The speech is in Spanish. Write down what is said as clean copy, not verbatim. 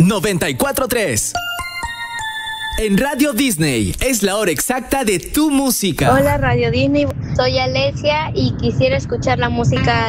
94.3. En Radio Disney es la hora exacta de tu música. Hola Radio Disney, soy Alesia y quisiera escuchar la música